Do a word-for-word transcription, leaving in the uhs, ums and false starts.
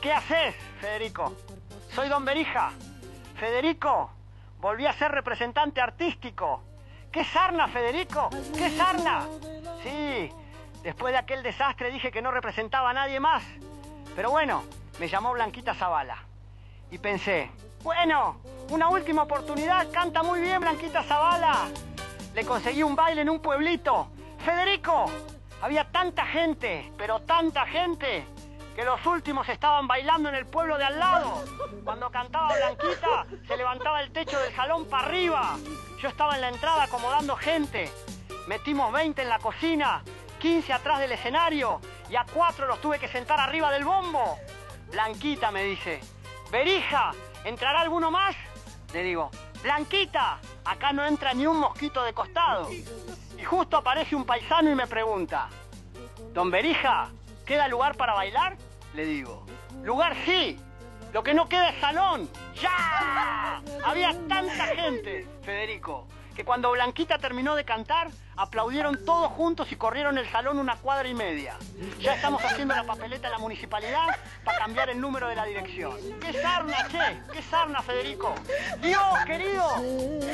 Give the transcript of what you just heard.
¿Qué haces, Federico? Soy Don Berija. Federico, volví a ser representante artístico. ¿Qué sarna, Federico? ¿Qué sarna? Sí, después de aquel desastre dije que no representaba a nadie más. Pero bueno, me llamó Blanquita Zavala. Y pensé, bueno, una última oportunidad, canta muy bien Blanquita Zavala. Le conseguí un baile en un pueblito. Federico, había tanta gente, pero tanta gente, que los últimos estaban bailando en el pueblo de al lado. Cuando cantaba Blanquita, se levantaba el techo del salón para arriba. Yo estaba en la entrada acomodando gente. Metimos veinte en la cocina, quince atrás del escenario, y a cuatro los tuve que sentar arriba del bombo. Blanquita me dice, Berija, ¿entrará alguno más? Le digo, Blanquita, acá no entra ni un mosquito de costado. Y justo aparece un paisano y me pregunta, Don Berija, ¿queda lugar para bailar? Le digo, lugar sí, lo que no queda es salón. ¡Ya! Había tanta gente, Federico, que cuando Blanquita terminó de cantar, aplaudieron todos juntos y corrieron el salón una cuadra y media. Ya estamos haciendo la papeleta en la municipalidad para cambiar el número de la dirección. ¡Qué sarna, che! ¡Qué sarna, Federico! ¡Dios, querido!